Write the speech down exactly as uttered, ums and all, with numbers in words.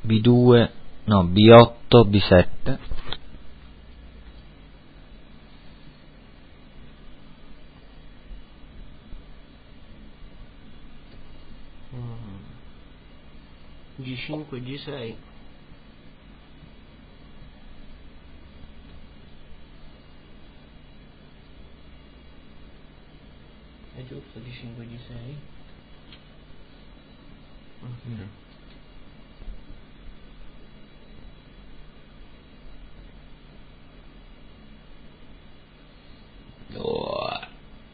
B due, no, B otto, B sette. Mm. G cinque, G sei. È giusto G cinque, G sei? Mm.